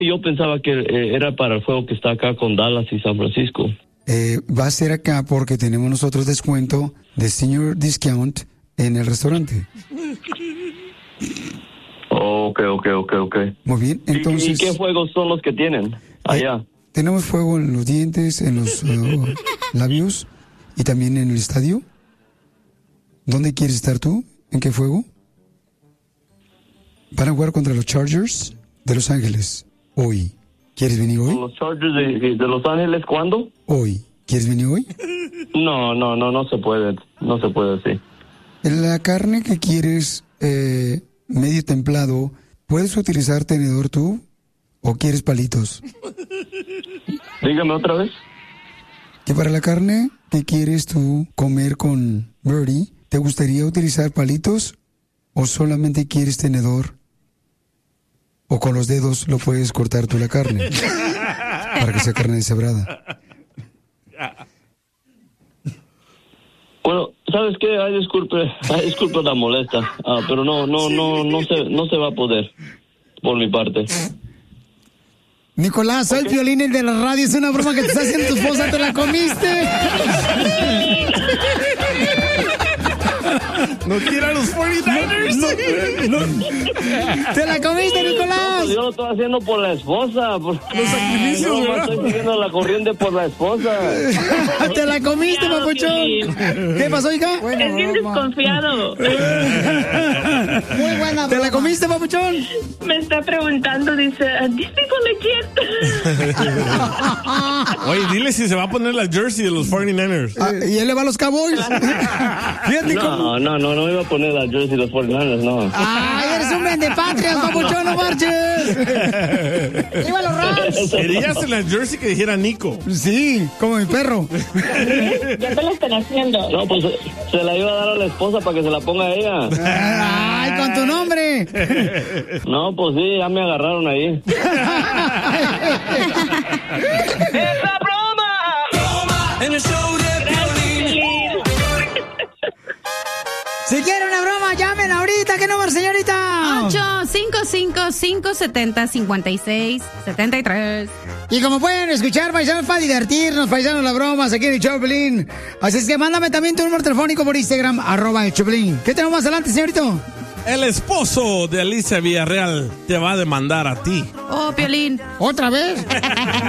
Yo pensaba que era para el juego que está acá con Dallas y San Francisco. Va a ser acá porque tenemos nosotros descuento de senior discount en el restaurante. Ok. Muy bien, entonces... ¿Y qué juegos son los que tienen allá? Tenemos fuego en los dientes, en los labios y también en el estadio. ¿Dónde quieres estar tú? ¿En qué fuego? Van a jugar contra los Chargers de Los Ángeles hoy. ¿Quieres venir hoy? ¿Los Chargers de Los Ángeles cuándo? Hoy. ¿Quieres venir hoy? No se puede. No se puede así. La carne que quieres medio templado, ¿puedes utilizar tenedor tú o quieres palitos? Dígame otra vez. Que para la carne que quieres tú comer con Birdie, ¿te gustaría utilizar palitos o solamente quieres tenedor? O con los dedos lo puedes cortar tú la carne para que sea carne deshebrada. Bueno, ¿sabes qué? Ay, disculpe la molesta, pero no se va a poder, por mi parte. Nicolás, soy el Piolín, el de la radio. Es una broma que te está haciendo tu esposa. ¿Te la comiste? ¿No quiere a los 49ers? No. ¿Te la comiste, Nicolás? No, pues yo lo estoy haciendo por la esposa. Los sacrificios, no, estoy siguiendo la corriente por la esposa. ¿Te la comiste, papuchón? ¿Qué pasó, hija? Es bien desconfiado. Muy buena. ¿Te la comiste, papuchón? Me está preguntando, dice, ¿these people legit? Oye, dile si se va a poner la jersey de los 49ers. ¿Y él le va a los Cowboys? Fíjate no iba a poner la jersey de los 49ers, no. ¡Ay, eres un vendepatrias, papuchón, no marches! ¡Viva los Rams! Querías en la jersey que dijera Nico. Sí, como mi perro. Ya te lo están haciendo. No, pues se la iba a dar a la esposa para que se la ponga a ella. ¡Ay, con tu nombre! No, pues sí, ya me agarraron ahí. ¡Esa broma! En el show de Piolín. Si quieren una broma, llamen ahorita. ¿Qué número, señorita? 855-570-5673. Y como pueden escuchar, paisanos, para divertirnos, paisanos, las bromas aquí en el Choplin. Así es que mándame también tu número telefónico por Instagram, @el Choplin. ¿Qué tenemos más adelante, señorito? El esposo de Alicia Villarreal te va a demandar a ti. Oh, Piolín. ¿Otra vez?